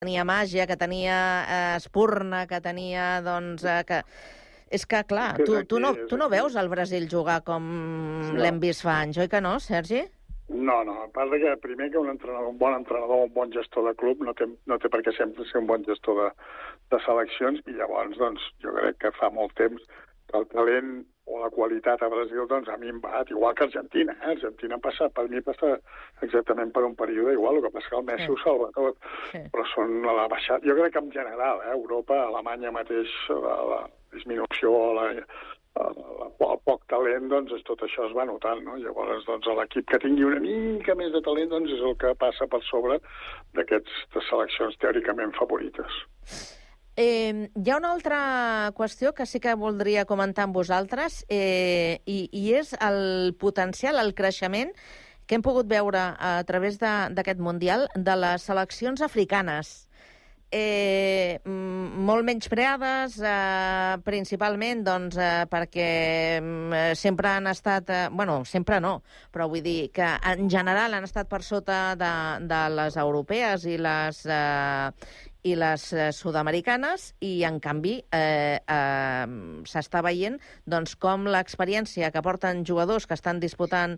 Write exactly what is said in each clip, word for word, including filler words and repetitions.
tenia màgia, que tenia eh, espurna, que tenia, doncs... Eh, que... És que, clar, És tu, aquí, tu, no, és tu no aquí. veus el Brasil jugar com No. l'hem vist fa anys, oi que no, Sergi? No, no. A part de que, primer, que un, entrenador, un bon entrenador, un bon gestor de club, no té, no té per què sempre ser un bon gestor de, de seleccions, i llavors, doncs, jo crec que fa molt temps que el talent o la qualitat a Brasil, doncs, a mi em va, igual que Argentina, eh? Argentina passa, per mi passa exactament per un període igual, el que passa que el Messi sí. ho salva tot, sí. Però són a la baixada. Jo crec que en general, eh? Europa, Alemanya mateix, la, la disminució, la, el, el poc talent, doncs tot això es va notant, no? Llavors, doncs, l'equip que tingui una mica més de talent, doncs, és el que passa per sobre d'aquestes seleccions teòricament favorites. Eh, hi ha una altra qüestió que sí que voldria comentar amb vosaltres, eh, i, i és el potencial, el creixement que hem pogut veure a través d'aquest Mundial de les seleccions africanes. Eh, molt menyspreades, eh, principalment doncs, eh, perquè eh, sempre han estat... Eh, bueno, sempre no, però vull dir que en general han estat per sota de, de les europees i les... Eh, i les eh, sud-americanes, i en canvi eh, eh, s'està veient doncs, com l'experiència que porten jugadors que estan disputant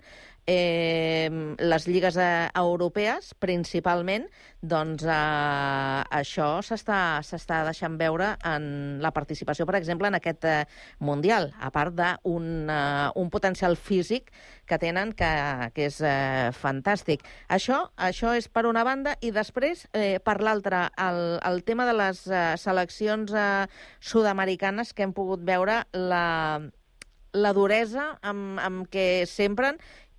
eh, les lligues eh, europees, principalment, doncs eh, això s'està s'està deixant veure en la participació, per exemple, en aquest eh, Mundial, a part d'un uh, un potencial físic que tenen que, que és eh, fantàstic. Això, això és per una banda, i després, eh, per l'altra, el el tema de les uh, seleccions uh, sud-americanes, que hem pogut veure la, la duresa amb, amb què s'empren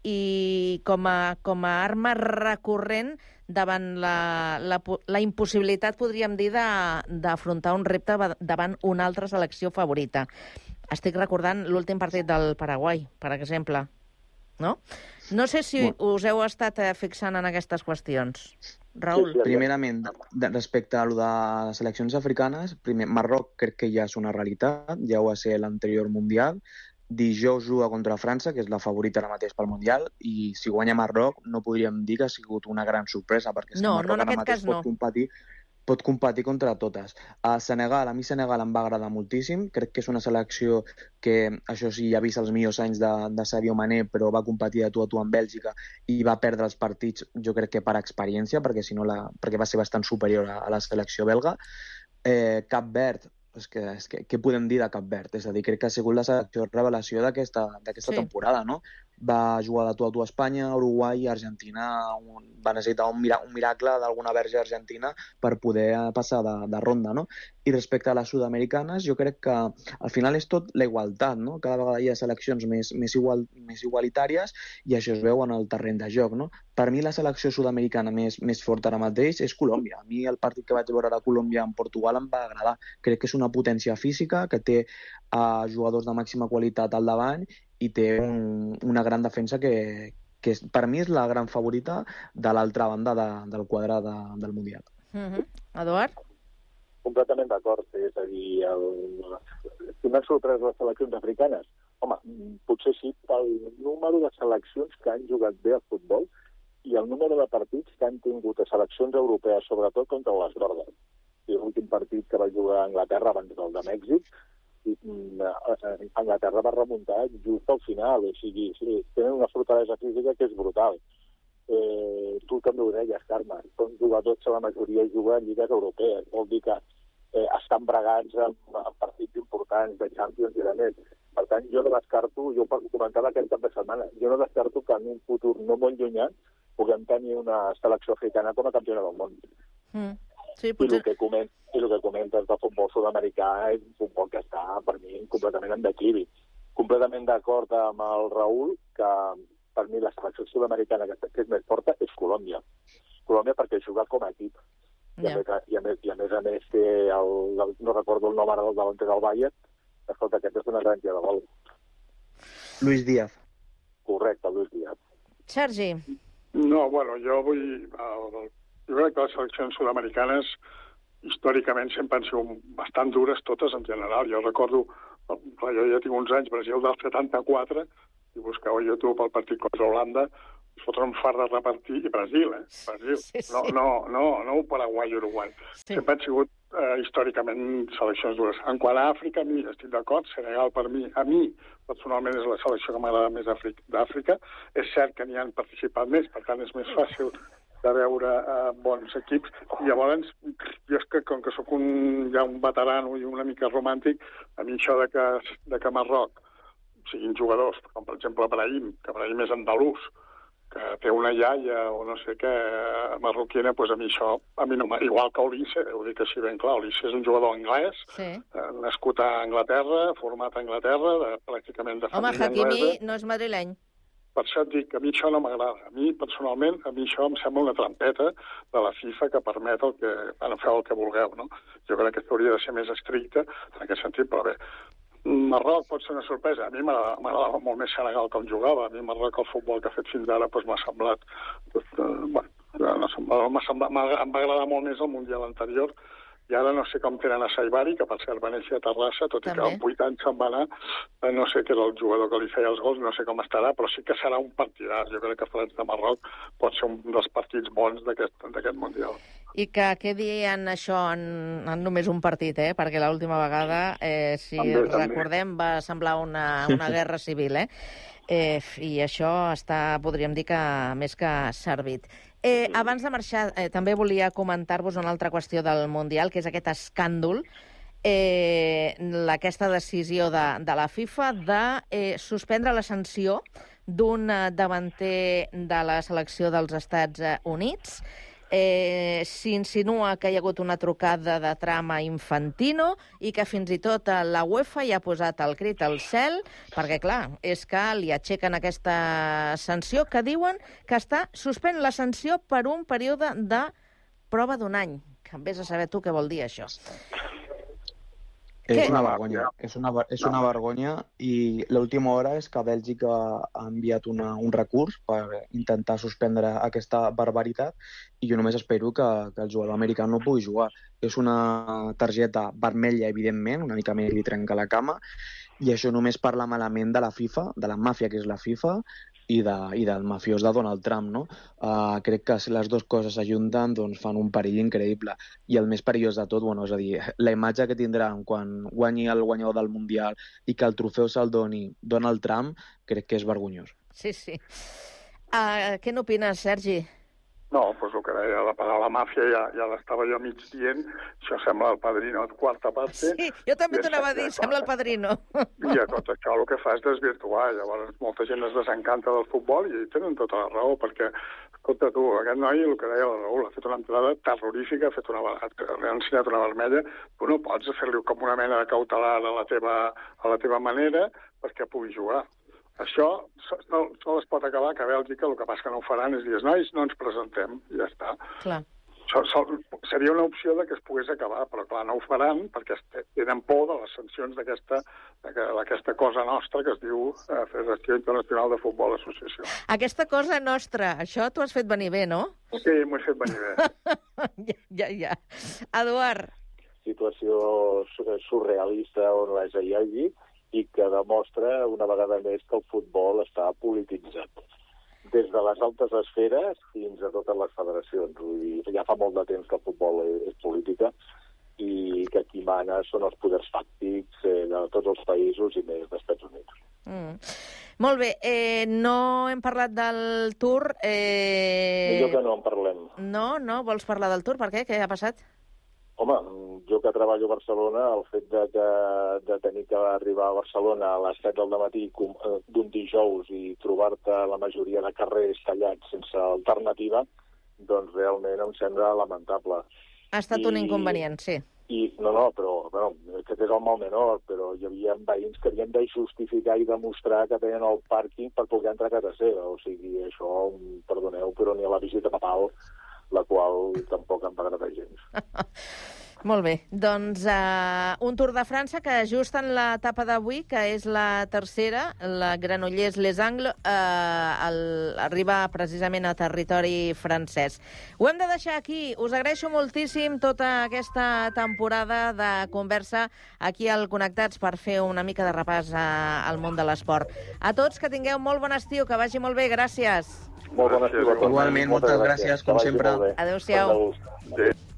i com a, com a arma recurrent davant la, la, la impossibilitat, podríem dir, d'afrontar un repte davant una altra selecció favorita. Estic recordant l'últim partit del Paraguai, per exemple. No? No sé si us heu estat fixant en aquestes qüestions. Raül? Primerament, respecte a lo de les seleccions africanes, primer, Marroc crec que ja és una realitat, ja ho va ser l'anterior Mundial. Dijous juga contra França, que és la favorita ara mateix pel Mundial, i si guanya Marroc no podríem dir que ha sigut una gran sorpresa, perquè no, Marroc no, ara mateix pot no. competir pot competir contra totes. A Senegal, a mi Senegal em va agradar moltíssim, crec que és una selecció que, això sí, ja ha vist els millors anys de, de Sadio Mané, però va competir de tu a tu amb Bèlgica i va perdre els partits, jo crec que per experiència, perquè si no la, perquè va ser bastant superior a, a la selecció belga. Eh, Cap Verd, és que, és que, què podem dir de Cap Verd? És a dir, crec que ha sigut la selecció revelació d'aquesta sí. temporada, no? Va jugar de tu a tu a Espanya, Uruguai i Argentina. Un, va necessitar un, mira, un miracle d'alguna verge argentina per poder passar de, de ronda, no? I respecte a les sud-americanes, jo crec que al final és tot la igualtat, no? Cada vegada hi ha seleccions més, més, igual, més igualitàries i això es veu en el terreny de joc, no? Per mi la selecció sud-americana més, més forta ara mateix és Colòmbia. A mi el partit que vaig veure de Colòmbia en Portugal em va agradar. Crec que és una potència física, que té uh, jugadors de màxima qualitat al davant i té un, una gran defensa que, que és, per mi és la gran favorita de l'altra banda de, del quadre de, del Mundial. Mm-hmm. Eduard? Completament d'acord, és a dir, el... si m'han sorprès les seleccions africanes, home, potser sí pel número de seleccions que han jugat bé al futbol i el número de partits que han tingut a seleccions europees, sobretot contra les grogues. L'últim partit que va jugar a Anglaterra abans del de Mèxic, i Anglaterra va remuntar just al final, o sigui, sí, tenen una fortalesa física que és brutal. Eh, tu també ho deies, Carme, són jugadors que la majoria juguen en lligues europees, vol dir que eh, estan bregats en, en partits importants de Champions i de més. Per tant, jo no descarto, jo ho comentava aquest cap de setmana, jo no descarto que en un futur no molt llunyà puguem tenir una selecció africana com a campiona del món. Mm. Sí, potser... I el que comentes, i el que comentes del futbol sud-americà és un futbol que està, per mi, completament en declivi. Completament d'acord amb el Raül, que per mi la selecció sud-americana que és més forta és Colòmbia. Colòmbia perquè juga com a equip. I, yeah. a, més, i, a, més, I a més a més té el, el, no recordo el nom ara del davanter del Bayern, escolta, aquest és una garantia de gol. Luis Díaz. Correcte, Luis Díaz. Sergi. No, bueno, jo vull... El, Jo crec que les seleccions sud-americanes històricament sempre han sigut bastant dures totes en general. Jo recordo, jo ja tinc uns anys, Brasil del setanta-quatre, i busqueu a YouTube el partit contra Holanda, fotre un fart de repartir, i Brasil, eh? Brasil. Sí, sí. No, no, no, no Paraguai i Uruguai. Sí. Sempre han sigut eh, històricament seleccions dures. En quant a Àfrica, a mi estic d'acord, Senegal per mi, a mi personalment és la selecció que m'agrada més d'Àfrica. És cert que n'hi han participat més, per tant és més fàcil de veure eh, bons equips. I llavors, jo és que, com que sóc un, ja un veterano i una mica romàntic, a mi això de que, de que Marroc siguin jugadors, com per exemple Brahim, que Brahim és andalús, que té una iaia o no sé què marroquina, doncs a mi això, a mi no m'ha... Igual que Olise, ho dic així ben clar, Olise és un jugador anglès, Sí. eh, nascut a Anglaterra, format a Anglaterra, de, pràcticament de Home, família Hakimi anglesa. no és madrileny. Per això et dic que a mi això no m'agrada. A mi, personalment, a mi això em sembla una trampeta de la FIFA que permet el que... Bueno, feu el que vulgueu, no? Jo crec que hauria de ser més estricta en aquest sentit, però bé. Marroc pot ser una sorpresa. A mi m'agradava molt més Senegal com jugava. A mi Marroc, el futbol que ha fet fins ara, doncs m'ha semblat... Doncs, eh, bueno, no sé, m'ha semblat, em va agradar molt més el Mundial anterior. I ara no sé com tenen a Saibari, que per cert va néixer a Terrassa, tot També. i que amb vuit anys se'n va anar, eh, no sé què era el jugador que li feia els gols, no sé com estarà, però sí que serà un partidàs. Jo crec que França de Marroc pot ser un dels partits bons d'aquest Mundial. I que quedi en això, en, en només un partit, eh? Perquè l'última vegada, eh, si També, també. recordem, va semblar una, una guerra civil, eh? eh? I això està, podríem dir que més que servit. Eh, abans de marxar, eh, també volia comentar-vos una altra qüestió del Mundial, que és aquest escàndol, eh, aquesta decisió de, de la FIFA de eh, suspendre la sanció d'un eh, davanter de la selecció dels Estats Units. Eh, S'insinua que hi ha hagut una trucada de trama Infantino i que fins i tot la UEFA hi ha posat el crit al cel, perquè, clar, és que li aixequen aquesta sanció que diuen que està suspèn la sanció per un període de prova d'un any. Que em vés a saber tu què vol dir això. És Què? una vergonya, és una, ver- és una vergonya i l'última hora és que Bèlgica ha enviat una, un recurs per intentar suspendre aquesta barbaritat i jo només espero que, que el jugador americà no pugui jugar. És una targeta vermella, evidentment, una mica més li trenca la cama i això només parla malament de la FIFA, de la màfia que és la FIFA i, de, i del mafiós de Donald Trump, no? Uh, crec que si les dues coses s'ajunten doncs fan un perill increïble. I el més perillós de tot, bueno, és a dir, la imatge que tindran quan guanyi el guanyador del Mundial i que el trofeu se'l doni Donald Trump, crec que és vergonyós. Sí, sí. Uh, què n'opines, Sergi? No, doncs el que deia la paraula màfia ja, ja l'estava jo mig dient, això sembla el Padrino de quarta parte. Sí, jo també I t'ho anava a és- dir, sembla el Padrino. I a tot això el que fa és desvirtuar, llavors molta gent es desencanta del futbol i tenen tota la raó, perquè, escolta tu, aquest noi, el que deia la Raül, ha fet una entrada terrorífica, ha fet una, li ha ensenyat una vermella, tu no pots fer-li com una mena de cautelar a la teva, a la teva manera perquè pugui jugar. Això no, no es pot acabar, que a Bèlgica el que passa que no ho faran és dir, nois, no ens presentem, i ja està. Clar. Això, això seria una opció de que es pogués acabar, però clar, no ho faran perquè tenen por de les sancions d'aquesta d'aquesta cosa nostra que es diu eh, Federació Internacional de Futbol Associació. Aquesta cosa nostra, això t'ho has fet venir bé, no? Sí, m'ho he fet venir bé. ja, ja, ja. Eduard. Situació su- surrealista on la hi hagi i que demostra una vegada més que el futbol està polititzat. Des de les altes esferes fins a totes les federacions. Vull dir, ja fa molt de temps que el futbol és, és política i que qui mana són els poders fàctics eh, de tots els països i més dels Estats Units. Mm. Molt bé, eh, no hem parlat del Tour. Eh... Millor que no en parlem. No, no? Vols parlar del Tour? Per què? Què ha passat? Home, jo que treballo a Barcelona, el fet de, que, de tenir que arribar a Barcelona a les set del matí com- eh, d'un dijous i trobar-te la majoria de carrers tallats sense alternativa, doncs realment em sembla lamentable. Ha estat I- un inconvenient, sí. I, no, no, però bueno, aquest és el mal menor, però hi havia veïns que havien de justificar i demostrar que tenen el pàrquing per poder entrar a casa seva. O sigui, això, perdoneu, però ni a la visita papal, la qual tampoc em va agradar gens. Molt bé, doncs uh, un Tour de França que just en l'etapa d'avui, que és la tercera, la Granollers-Les Angles, uh, el, arriba precisament a territori francès. Ho hem de deixar aquí. Us agraeixo moltíssim tota aquesta temporada de conversa aquí al Connectats per fer una mica de repàs uh, al món de l'esport. A tots que tingueu molt bon estiu, que vagi molt bé. Gràcies. Molt bon estiu a tots. Igualment, moltes gràcies, com sempre. Adéu-siau. Adéu.